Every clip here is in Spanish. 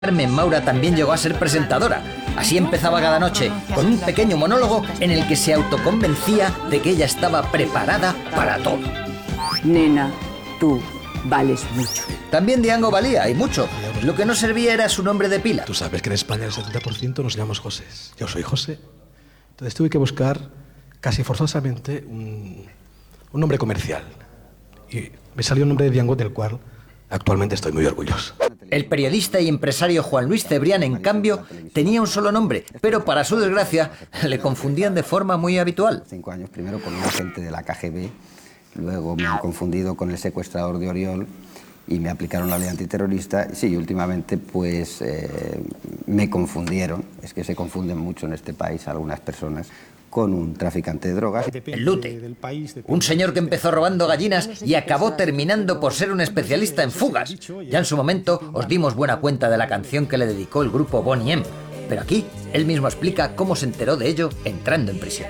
Carmen Maura también llegó a ser presentadora. Así empezaba cada noche, con un pequeño monólogo en el que se autoconvencía de que ella estaba preparada para todo. Nena, tú vales mucho. También Diango valía, y mucho. Lo que no servía era su nombre de pila. Tú sabes que en España el 70% nos llamamos José. Yo soy José. Entonces tuve que buscar casi forzosamente un nombre comercial. Y me salió un nombre de Diango del cual actualmente estoy muy orgulloso. El periodista y empresario Juan Luis Cebrián, en cambio, tenía un solo nombre, pero para su desgracia le confundían de forma muy habitual. 5 años, primero con un agente de la KGB, luego me han confundido con el secuestrador de Oriol y me aplicaron la ley antiterrorista. Sí, y últimamente pues me confundieron, es que se confunden mucho en este país algunas personas, con un traficante de drogas. El Lute, un señor que empezó robando gallinas y acabó terminando por ser un especialista en fugas. Ya en su momento os dimos buena cuenta de la canción que le dedicó el grupo Boney M. Pero aquí él mismo explica cómo se enteró de ello entrando en prisión.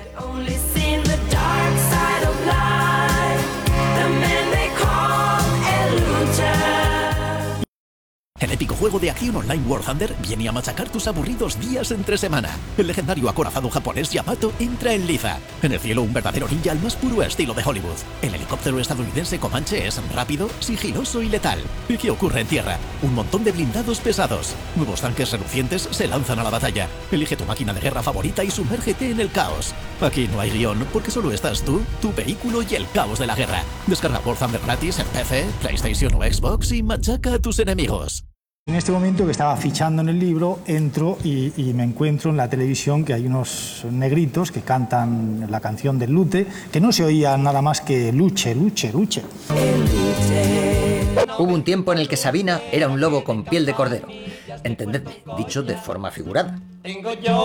El épico juego de acción online War Thunder viene a machacar tus aburridos días entre semana. El legendario acorazado japonés Yamato entra en liza. En el cielo, un verdadero ninja al más puro estilo de Hollywood. El helicóptero estadounidense Comanche es rápido, sigiloso y letal. ¿Y qué ocurre en tierra? Un montón de blindados pesados. Nuevos tanques relucientes se lanzan a la batalla. Elige tu máquina de guerra favorita y sumérgete en el caos. Aquí no hay guión, porque solo estás tú, tu vehículo y el caos de la guerra. Descarga War Thunder gratis en PC, PlayStation o Xbox y machaca a tus enemigos. En este momento que estaba fichando en el libro, entro y me encuentro en la televisión que hay unos negritos que cantan la canción del Lute, que no se oía nada más que luche, luche, luche. Hubo un tiempo en el que Sabina era un lobo con piel de cordero. Entendedme, dicho de forma figurada.